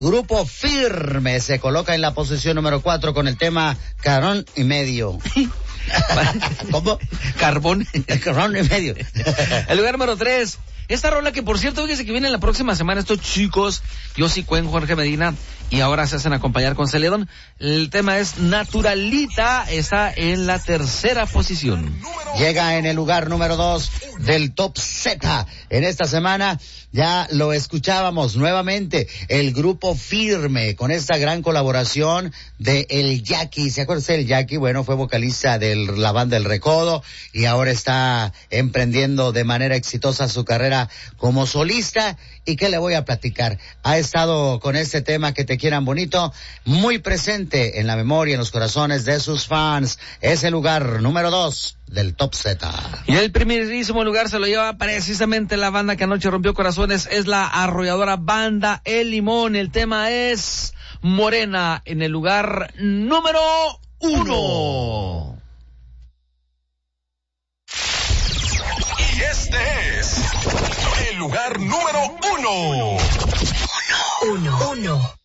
Grupo Firme se coloca en la posición número 4 con el tema Carón y Medio. ¿Cómo? Carbón. Carón y Medio. El lugar número 3. Esta rola que, por cierto, fíjese que viene la próxima semana. Estos chicos, Yossi Cuen, Jorge Medina, y ahora se hacen acompañar con Celedón. El tema es Naturalita, está en la tercera posición. Llega en el lugar número 2 del Top Z. En esta semana ya lo escuchábamos nuevamente, el Grupo Firme, con esta gran colaboración de El Jackie. ¿Se acuerda usted del Jackie? Bueno, fue vocalista de la banda El Recodo y ahora está emprendiendo de manera exitosa su carrera como solista. ¿Y qué le voy a platicar? Ha estado con este tema Que Te Quieran Bonito muy presente en la memoria, en los corazones de sus fans. Es el lugar número 2 del Top Z. Y el primerísimo lugar se lo lleva precisamente la banda que anoche rompió corazones, es la arrolladora banda El Limón. El tema es Morena, en el lugar número 1. Y este es el lugar número 1. 1.